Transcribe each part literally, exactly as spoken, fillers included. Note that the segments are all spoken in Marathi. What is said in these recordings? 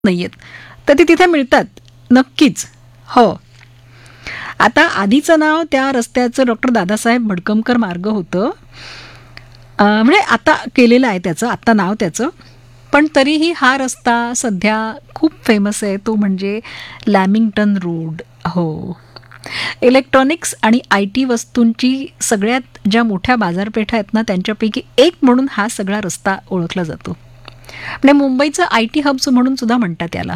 नाहीयेत, तर ती तिथे मिळतात नक्कीच. हो. आता आधीचं नाव त्या रस्त्याचं डॉक्टर दादासाहेब भडकमकर मार्ग होतं. अ, म्हणजे आता केलेलं आहे त्याचं, आता नाव त्याचं. पण तरीही हा रस्ता सध्या खूप फेमस आहे, तो म्हणजे लॅमिंग्टन रोड. हो. इलेक्ट्रॉनिक्स आणि आय टी वस्तूंची सगळ्यात ज्या मोठ्या बाजारपेठा आहेत ना, त्यांच्यापैकी एक म्हणून हा सगळा रस्ता ओळखला जातो. म्हणजे मुंबईचं आय टी हब्स म्हणून सुद्धा म्हणतात याला.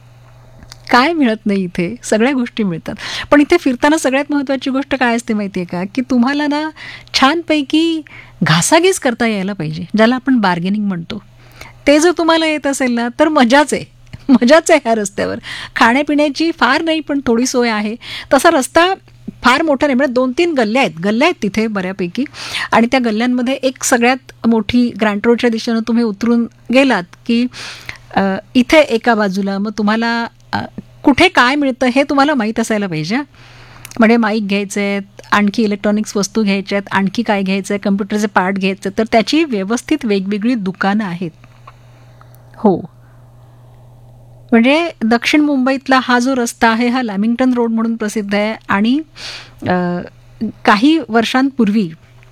काय मिळत नाही इथे, सगळ्या गोष्टी मिळतात. पण इथे फिरताना सगळ्यात महत्त्वाची गोष्ट काय असते माहिती आहे का, की तुम्हाला ना छानपैकी घासाघीस करता यायला पाहिजे, ज्याला आपण बार्गेनिंग म्हणतो. ते जर तुम्हाला येत असेल ना, तर मजाच आहे. मजाच आहे ह्या रस्त्यावर. खाण्यापिण्याची फार नाही, पण थोडी सोय आहे. तसा रस्ता फार मोठा नाही, म्हणजे दोन तीन गल्ल्या आहेत गल्ल्या आहेत तिथे बऱ्यापैकी. आणि त्या गल्ल्यांमध्ये एक सगळ्यात मोठी ग्रँट रोडच्या दिशेनं तुम्ही उतरून गेलात की अ, इथे एका बाजूला मग तुम्हाला अ, कुठे काय मिळतं हे तुम्हाला माहीत असायला पाहिजे. म्हणजे माईक घ्यायचे आहेत, आणखी इलेक्ट्रॉनिक्स वस्तू घ्यायच्या आहेत, आणखी काय घ्यायचं आहे, कम्प्युटरचे पार्ट घ्यायचे, तर त्याची व्यवस्थित वेगवेगळी दुकानं आहेत. हो. म्हणजे दक्षिण मुंबईतला हा जो रस्ता आहे हा लॅमिंग्टन रोड म्हणून प्रसिद्ध आहे. आणि अ, काही वर्षांपूर्वी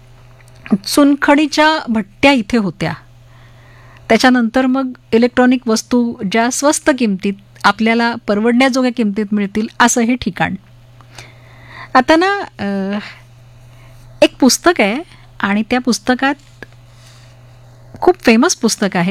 चुनखडीच्या भट्ट्या इथे होत्या. त्याच्यानंतर मग इलेक्ट्रॉनिक वस्तू ज्या स्वस्त किमतीत आपल्याला परवडण्याजोग्या किमतीत मिळतील असं हे ठिकाण. आता ना अ, एक पुस्तक आहे आणि त्या पुस्तकात खूप फेमस पुस्तक आहे,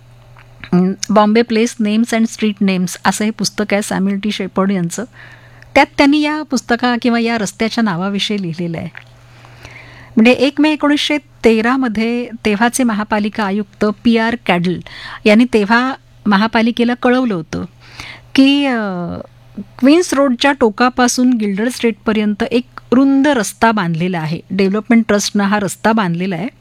Bombay place names and street names असं हे पुस्तक आहे सॅम्युएल टी शेपर्ड यांचं. त्यात त्यांनी या पुस्तका किंवा या रस्त्याच्या नावाविषयी लिहिलेलं आहे. म्हणजे एक मे एकोणीसशे तेरामध्ये तेव्हाचे महापालिका आयुक्त पी आर कॅडल यांनी तेव्हा महापालिकेला कळवलं होतं की क्वीन्स रोडच्या टोकापासून गिल्डर स्ट्रीटपर्यंत एक रुंद रस्ता बांधलेला आहे. डेव्हलपमेंट ट्रस्टनं हा रस्ता बांधलेला आहे.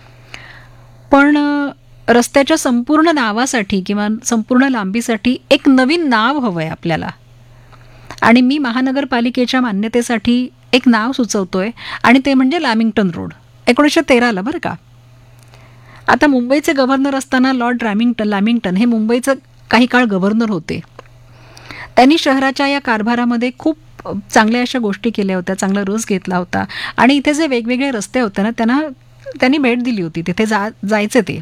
पण रस्त्याच्या संपूर्ण नावासाठी किंवा संपूर्ण लांबीसाठी एक नवीन नाव हवं आहे आपल्याला. आणि मी महानगरपालिकेच्या मान्यतेसाठी एक नाव सुचवतोय आणि ते म्हणजे लॅमिंग्टन रोड. एकोणीसशे तेराला बरं का. आता मुंबईचे गव्हर्नर असताना लॉर्ड लॅमिंग्टन लॅमिंग्टन हे मुंबईचं काही काळ गव्हर्नर होते. त्यांनी शहराच्या या कारभारामध्ये खूप चांगल्या अशा गोष्टी केल्या होत्या, चांगला रस घेतला होता. आणि इथे जे वेगवेगळे रस्ते होते ना, त्यांना त्यांनी भेट दिली होती, तिथे जा जायचे ते.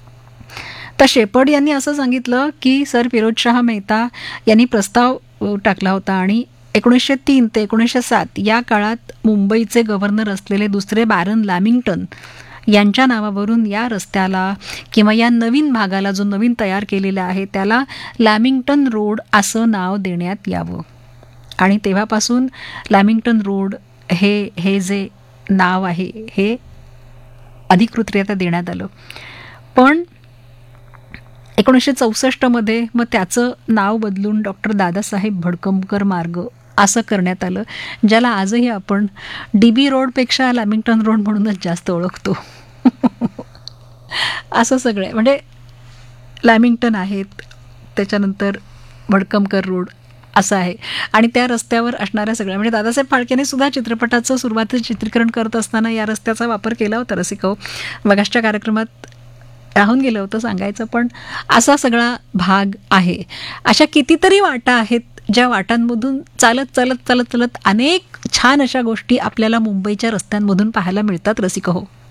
तर शेपर्ड यांनी असं सांगितलं की सर फिरोजशाह मेहता यांनी प्रस्ताव टाकला होता आणि एकोणीसशे तीन ते एकोणीसशे सात या काळात मुंबईचे गव्हर्नर असलेले दुसरे बॅरन लॅमिंग्टन यांच्या नावावरून या रस्त्याला किंवा या नवीन भागाला जो नवीन तयार केलेला आहे त्याला लॅमिंग्टन रोड असं नाव देण्यात यावं. आणि तेव्हापासून लॅमिंग्टन रोड हे हे जे नाव आहे हे अधिकृतरित्या देण्यात आलं. पण एकोणीसशे चौसष्टमध्ये मग त्याचं नाव बदलून डॉक्टर दादासाहेब भडकमकर मार्ग असं करण्यात आलं, ज्याला आजही आपण डी बी रोडपेक्षा लॅमिंग्टन रोड म्हणूनच जास्त ओळखतो. असं सगळं म्हणजे लॅमिंग्टन आहेत, त्याच्यानंतर भडकमकर रोड असं आहे. आणि त्या रस्त्यावर असणाऱ्या सगळ्या म्हणजे दादासाहेब फाळकेने सुद्धा चित्रपटाचं सुरुवातीचं चित्रीकरण करत असताना या रस्त्याचा वापर केला होता. रसिको मगाशच्या कार्यक्रमात राहून गेलं होतं सांगायचं, पण असा सगळा भाग आहे. अशा कितीतरी वाटा आहेत ज्या वाटांमधून चालत चालत चालत चालत अनेक छान अशा गोष्टी आपल्याला मुंबईच्या रस्त्यांमधून पाहायला मिळतात रसिक हो.